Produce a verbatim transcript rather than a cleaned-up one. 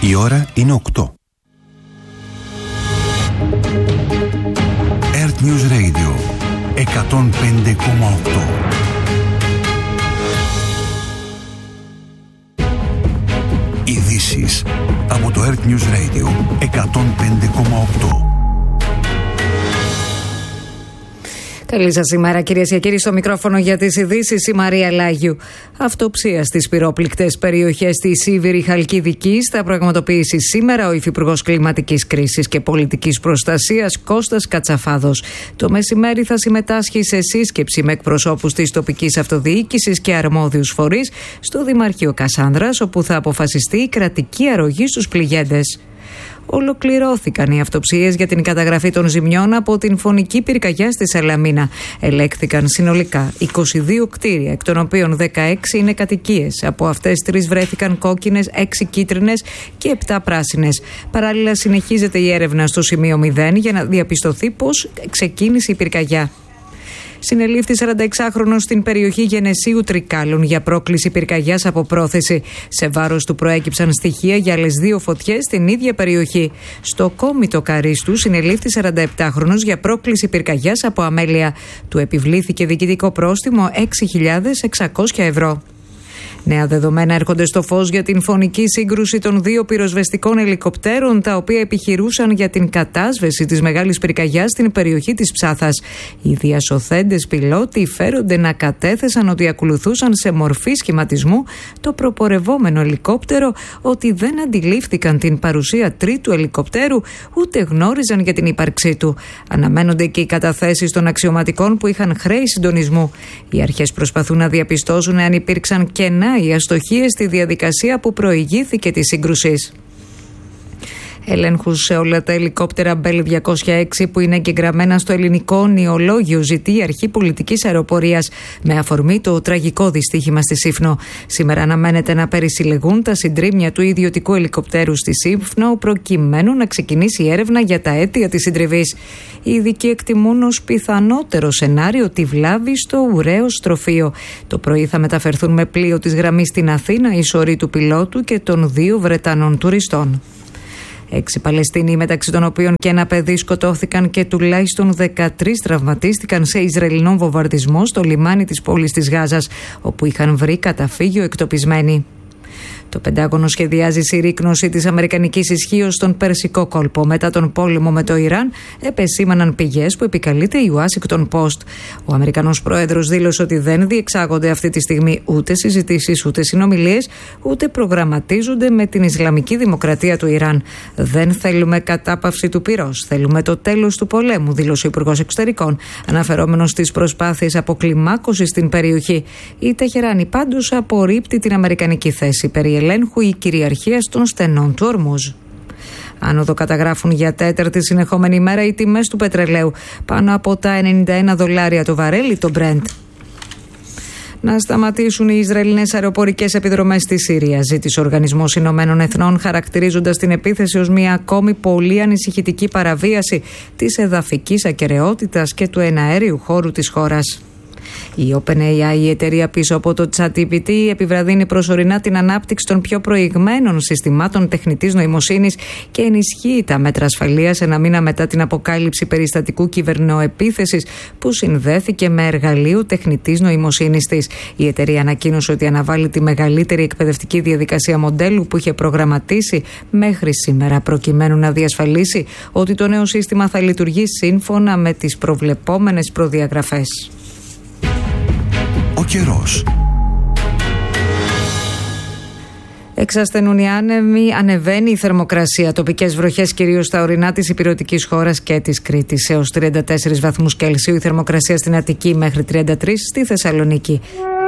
Η ώρα είναι οκτώ. Earth News Radio εκατόν πέντε κόμμα οκτώ. Ειδήσεις από το Earth News Radio εκατόν πέντε κόμμα οκτώ. Καλή σας ημέρα, κυρίες και κύριοι. Στο μικρόφωνο για τις ειδήσεις η Μαρία Λάγιου. Αυτοψία στις πυρόπληκτες περιοχές της Σίβηρη Χαλκιδικής θα πραγματοποιήσει σήμερα ο Υφυπουργός Κλιματικής Κρίσης και Πολιτικής Προστασίας Κώστας Κατσαφάδος. Το μεσημέρι θα συμμετάσχει σε σύσκεψη με εκπροσώπους της τοπικής αυτοδιοίκησης και αρμόδιους φορείς στο Δημαρχείο Κασάνδρας, όπου θα αποφασιστεί η κρατική αρρωγή στους πληγέντες. Ολοκληρώθηκαν οι αυτοψίες για την καταγραφή των ζημιών από την φωνική πυρκαγιά στη Σαλαμίνα. Ελέγχθηκαν συνολικά είκοσι δύο κτίρια, εκ των οποίων δεκαέξι είναι κατοικίες. Από αυτές τρεις βρέθηκαν κόκκινες, έξι κίτρινες και επτά πράσινες. Παράλληλα, συνεχίζεται η έρευνα στο σημείο μηδέν για να διαπιστωθεί πώς ξεκίνησε η πυρκαγιά. Συνελήφθη σαρανταεξάχρονος στην περιοχή Γενεσίου Τρικάλων για πρόκληση πυρκαγιάς από πρόθεση. Σε βάρος του προέκυψαν στοιχεία για άλλες δύο φωτιές στην ίδια περιοχή. Στο Κόμιτο Καρίστου συνελήφθη σαρανταεπτάχρονος για πρόκληση πυρκαγιάς από αμέλεια. Του επιβλήθηκε διοικητικό πρόστιμο έξι χιλιάδες εξακόσια ευρώ. Νέα δεδομένα έρχονται στο φως για την φωνική σύγκρουση των δύο πυροσβεστικών ελικοπτέρων, τα οποία επιχειρούσαν για την κατάσβεση της μεγάλης πυρκαγιάς στην περιοχή της Ψάθας. Οι διασωθέντες πιλότοι φέρονται να κατέθεσαν ότι ακολουθούσαν σε μορφή σχηματισμού το προπορευόμενο ελικόπτερο, ότι δεν αντιλήφθηκαν την παρουσία τρίτου ελικοπτέρου, ούτε γνώριζαν για την ύπαρξή του. Αναμένονται και οι καταθέσεις των αξιωματικών που είχαν χρέη συντονισμού. Οι αρχές προσπαθούν να διαπιστώσουν αν υπήρξαν κενά οι αστοχίες στη διαδικασία που προηγήθηκε της σύγκρουσης. Ελέγχους σε όλα τα ελικόπτερα Μπέλ διακόσια έξι που είναι εγγεγραμμένα στο ελληνικό νεολόγιο ζητεί η Αρχή Πολιτικής Αεροπορίας με αφορμή το τραγικό δυστύχημα στη Σύφνο. Σήμερα αναμένεται να περισυλλεγούν τα συντρίμμια του ιδιωτικού ελικοπτέρου στη Σύφνο προκειμένου να ξεκινήσει η έρευνα για τα αίτια της συντριβής. Οι ειδικοί εκτιμούν ως πιθανότερο σενάριο τη βλάβη στο ουραίο στροφείο. Το πρωί θα μεταφερθούν με πλοίο της γραμμής στην Αθήνα οι σωροί του πιλότου και των δύο Βρετανών τουριστών. Έξι Παλαιστίνοι, μεταξύ των οποίων και ένα παιδί, σκοτώθηκαν και τουλάχιστον δεκατρείς τραυματίστηκαν σε Ισραηλινό βομβαρδισμό στο λιμάνι της πόλης της Γάζας, όπου είχαν βρει καταφύγιο εκτοπισμένοι. Το Πεντάγωνο σχεδιάζει συρρίκνωση της αμερικανικής ισχύως στον Περσικό κόλπο. Μετά τον πόλεμο με το Ιράν, επεσήμαναν πηγές που επικαλείται η Washington Post. Ο Αμερικανός πρόεδρος δήλωσε ότι δεν διεξάγονται αυτή τη στιγμή ούτε συζητήσεις, ούτε συνομιλίες, ούτε προγραμματίζονται με την Ισλαμική Δημοκρατία του Ιράν. Δεν θέλουμε κατάπαυση του πυρός. Θέλουμε το τέλος του πολέμου, δήλωσε ο Υπουργός Εξωτερικών, αναφερόμενος στις προσπάθειες αποκλιμάκωσης στην περιοχή. Η Τεχεράνη πάντως απορρίπτει την αμερικανική θέση περί ελέγχου ή κυριαρχίας των στενών του Ορμούζ. Άνοδο καταγράφουν για τέταρτη συνεχόμενη ημέρα οι τιμές του πετρελαίου, πάνω από τα ενενήντα ένα δολάρια το βαρέλι το Brent. Να σταματήσουν οι Ισραηλινές αεροπορικές επιδρομές στη Συρία, ζήτησε ο Οργανισμός Ηνωμένων Εθνών, χαρακτηρίζοντας την επίθεση ως μια ακόμη πολύ ανησυχητική παραβίαση της εδαφικής ακεραιότητας και του εναέριου χώρου της χώρας. Η OpenAI, η εταιρεία πίσω από το ChatGPT, επιβραδύνει προσωρινά την ανάπτυξη των πιο προηγμένων συστημάτων τεχνητής νοημοσύνης και ενισχύει τα μέτρα ασφαλείας ένα μήνα μετά την αποκάλυψη περιστατικού κυβερνοεπίθεσης που συνδέθηκε με εργαλείο τεχνητής νοημοσύνης της. Η εταιρεία ανακοίνωσε ότι αναβάλει τη μεγαλύτερη εκπαιδευτική διαδικασία μοντέλου που είχε προγραμματίσει μέχρι σήμερα, προκειμένου να διασφαλίσει ότι το νέο σύστημα θα λειτουργεί σύμφωνα με τις προβλεπόμενες προδιαγραφές. Ο καιρός. Εξασθενούν οι άνεμοι, ανεβαίνει η θερμοκρασία. Τοπικές βροχές κυρίως στα ορεινά της ηπειρωτικής χώρας και της Κρήτης. Έως τριάντα τέσσερις βαθμούς Κελσίου η θερμοκρασία στην Αττική μέχρι τριάντα τρεις στη Θεσσαλονίκη.